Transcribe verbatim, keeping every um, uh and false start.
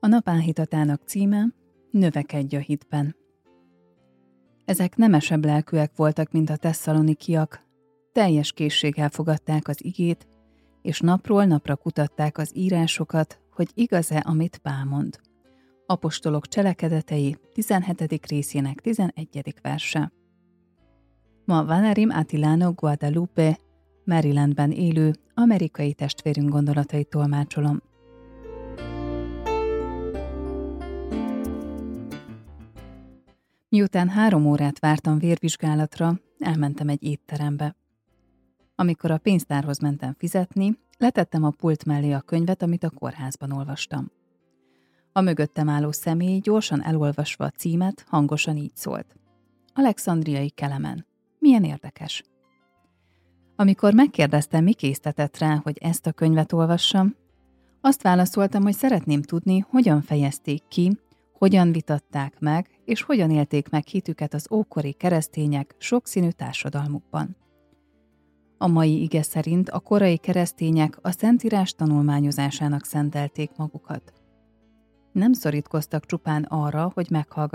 A napáhítatának címe Növekedj a hitben. Ezek nemesebb lelkűek voltak, mint a tesszalonikiak, teljes készséggel fogadták az igét, és napról napra kutatták az írásokat, hogy igaz-e, amit Pál mond. Apostolok cselekedetei tizenhetedik részének tizenegyedik verse. Ma Valerim Attilano Guadalupe, Marylandben élő amerikai testvérünk gondolatait tolmácsolom. Miután három órát vártam vérvizsgálatra, elmentem egy étterembe. Amikor a pénztárhoz mentem fizetni, letettem a pult mellé a könyvet, amit a kórházban olvastam. A mögöttem álló személy gyorsan elolvasva a címet hangosan így szólt. Alexandriai Kelemen. Milyen érdekes. Amikor megkérdeztem, mi késztetett rá, hogy ezt a könyvet olvassam, azt válaszoltam, hogy szeretném tudni, hogyan fejezték ki, hogyan vitatták meg, és hogyan élték meg hitüket az ókori keresztények sokszínű társadalmukban. A mai ige szerint a korai keresztények a Szentírás tanulmányozásának szentelték magukat. Nem szorítkoztak csupán arra, hogy meghallgassák